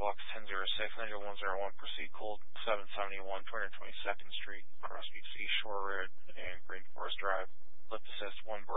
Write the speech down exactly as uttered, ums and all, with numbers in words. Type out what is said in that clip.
Box ten oh six, nine oh one oh one, proceed cold seven seventy-one, two hundred twenty-second Street, Crossview Seashore Road, and Green Forest Drive. Lift assist one